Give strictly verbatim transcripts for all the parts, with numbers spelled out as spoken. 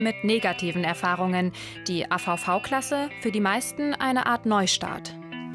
Mit negativen Erfahrungen. Die A V V-Klasse für die meisten eine Art Neustart.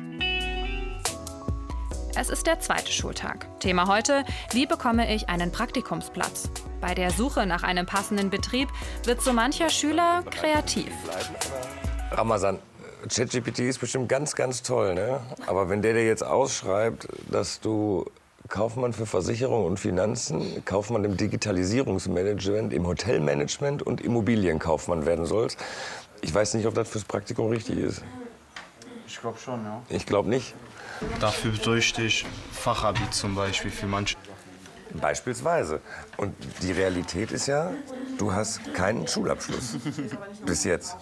Es ist der zweite Schultag. Thema heute: Wie bekomme ich einen Praktikumsplatz? Bei der Suche nach einem passenden Betrieb wird so mancher Schüler kreativ. Ramazan, ChatGPT ist bestimmt ganz, ganz toll, ne? Aber wenn der dir jetzt ausschreibt, dass du Kaufmann für Versicherung und Finanzen, Kaufmann im Digitalisierungsmanagement, im Hotelmanagement und Immobilienkaufmann werden sollst, ich weiß nicht, ob das fürs Praktikum richtig ist. Ich glaube schon, ja. Ich glaube nicht. Dafür bräuchte ich Fachabi zum Beispiel für manche. Beispielsweise. Und die Realität ist ja, du hast keinen Schulabschluss. Bis jetzt.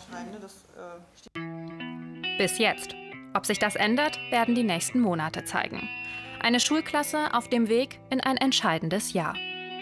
Bis jetzt. Ob sich das ändert, werden die nächsten Monate zeigen. Eine Schulklasse auf dem Weg in ein entscheidendes Jahr.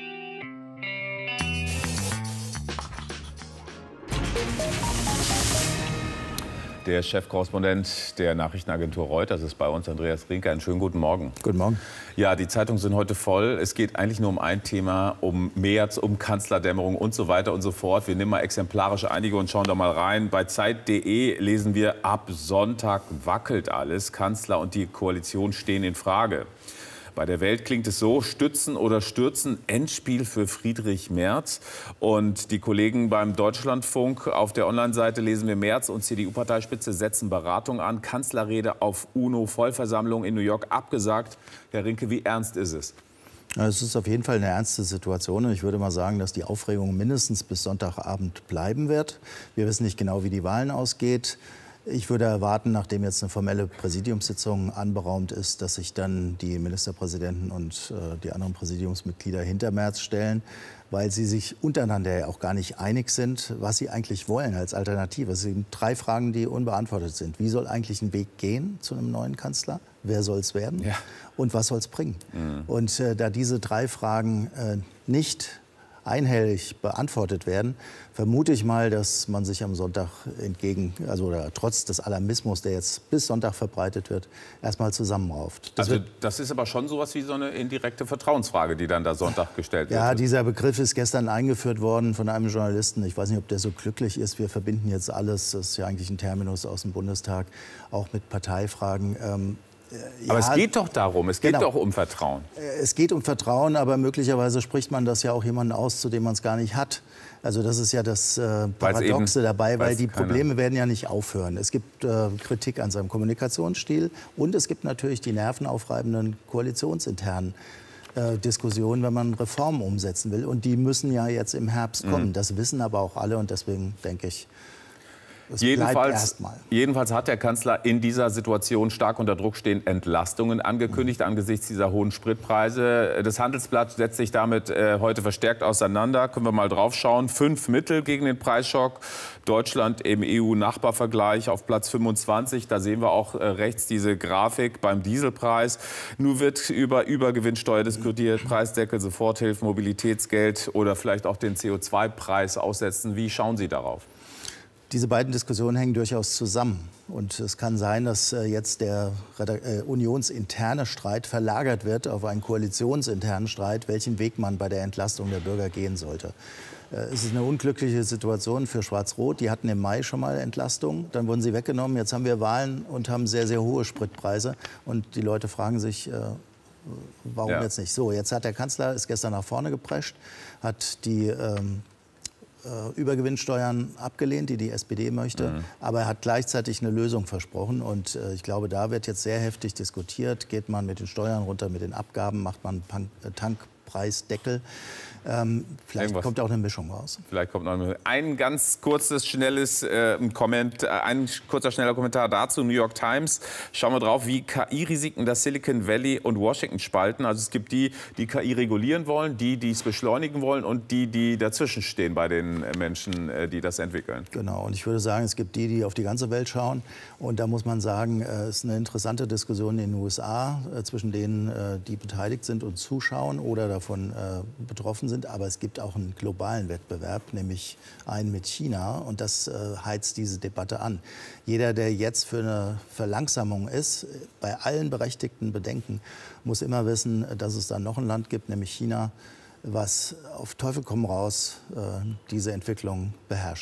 Der Chefkorrespondent der Nachrichtenagentur Reuters ist bei uns, Andreas Rinke. Einen schönen guten Morgen. Guten Morgen. Ja, die Zeitungen sind heute voll. Es geht eigentlich nur um ein Thema, um März, um Kanzlerdämmerung und so weiter und so fort. Wir nehmen mal exemplarische einige und schauen da mal rein. Bei Zeit punkt de lesen wir: Ab Sonntag wackelt alles. Kanzler und die Koalition stehen in Frage. Bei der Welt klingt es so: Stützen oder stürzen, Endspiel für Friedrich Merz. Und die Kollegen beim Deutschlandfunk, auf der Online-Seite lesen wir: Merz und C D U-Parteispitze setzen Beratung an. Kanzlerrede auf UNO-Vollversammlung in New York abgesagt. Herr Rinke, wie ernst ist es? Es ist auf jeden Fall eine ernste Situation. Ich würde mal sagen, dass die Aufregung mindestens bis Sonntagabend bleiben wird. Wir wissen nicht genau, wie die Wahlen ausgeht. Ich würde erwarten, nachdem jetzt eine formelle Präsidiumssitzung anberaumt ist, dass sich dann die Ministerpräsidenten und äh, die anderen Präsidiumsmitglieder hinter Merz stellen, weil sie sich untereinander ja auch gar nicht einig sind, was sie eigentlich wollen als Alternative. Es sind drei Fragen, die unbeantwortet sind. Wie soll eigentlich ein Weg gehen zu einem neuen Kanzler? Wer soll es werden? Ja. Und was soll es bringen? Mhm. Und äh, da diese drei Fragen äh, nicht einhellig beantwortet werden, vermute ich mal, dass man sich am Sonntag entgegen, also oder trotz des Alarmismus, der jetzt bis Sonntag verbreitet wird, erstmal zusammenrauft. Das also das ist aber schon sowas wie so eine indirekte Vertrauensfrage, die dann da Sonntag gestellt wird. Ja, dieser Begriff ist gestern eingeführt worden von einem Journalisten. Ich weiß nicht, ob der so glücklich ist. Wir verbinden jetzt alles, das ist ja eigentlich ein Terminus aus dem Bundestag, auch mit Parteifragen. Ähm, Aber ja, es geht doch darum, es geht genau. doch um Vertrauen. Es geht um Vertrauen, aber möglicherweise spricht man das ja auch jemanden aus, zu dem man es gar nicht hat. Also das ist ja das äh, Paradoxe eben, dabei, weil die Probleme keine. werden ja nicht aufhören. Es gibt äh, Kritik an seinem Kommunikationsstil und es gibt natürlich die nervenaufreibenden koalitionsinternen äh, Diskussionen, wenn man Reformen umsetzen will. Und die müssen ja jetzt im Herbst kommen. Mhm. Das wissen aber auch alle und deswegen denke ich, Jedenfalls, jedenfalls hat der Kanzler in dieser Situation stark unter Druck stehend Entlastungen angekündigt mhm. angesichts dieser hohen Spritpreise. Das Handelsblatt setzt sich damit äh, heute verstärkt auseinander. Können wir mal drauf schauen. Fünf Mittel gegen den Preisschock. Deutschland im E U-Nachbarvergleich auf Platz fünfundzwanzig. Da sehen wir auch äh, rechts diese Grafik beim Dieselpreis. Nur wird über Übergewinnsteuer diskutiert, Preisdeckel, Soforthilfen, Mobilitätsgeld oder vielleicht auch den C O zwei Preis aussetzen. Wie schauen Sie darauf? Diese beiden Diskussionen hängen durchaus zusammen. Und es kann sein, dass jetzt der äh, unionsinterne Streit verlagert wird auf einen koalitionsinternen Streit, welchen Weg man bei der Entlastung der Bürger gehen sollte. Äh, es ist eine unglückliche Situation für Schwarz-Rot. Die hatten im Mai schon mal Entlastung, dann wurden sie weggenommen. Jetzt haben wir Wahlen und haben sehr, sehr hohe Spritpreise. Und die Leute fragen sich, äh, warum ja. jetzt nicht? So, jetzt hat der Kanzler, ist gestern nach vorne geprescht, hat die ähm, Übergewinnsteuern abgelehnt, die die S P D möchte. Mhm. Aber er hat gleichzeitig eine Lösung versprochen. Und äh, ich glaube, da wird jetzt sehr heftig diskutiert. Geht man mit den Steuern runter, mit den Abgaben, macht man einen Tankpreisdeckel. Ähm, vielleicht Irgendwas. kommt auch eine Mischung raus. Vielleicht kommt noch eine ein ganz kurzes, schnelles äh, Komment, ein kurzer, schneller Kommentar dazu. New York Times. Schauen wir drauf, wie K I-Risiken das Silicon Valley und Washington spalten. Also es gibt die, die K I regulieren wollen, die, die es beschleunigen wollen und die, die dazwischen stehen bei den Menschen, die das entwickeln. Genau. Und ich würde sagen, es gibt die, die auf die ganze Welt schauen. Und da muss man sagen, es ist eine interessante Diskussion in den U S A äh, zwischen denen, äh, die beteiligt sind und zuschauen oder davon äh, betroffen sind. Aber es gibt auch einen globalen Wettbewerb, nämlich einen mit China. Und das äh, heizt diese Debatte an. Jeder, der jetzt für eine Verlangsamung ist, bei allen berechtigten Bedenken, muss immer wissen, dass es da noch ein Land gibt, nämlich China, was auf Teufel komm raus äh, diese Entwicklung beherrscht.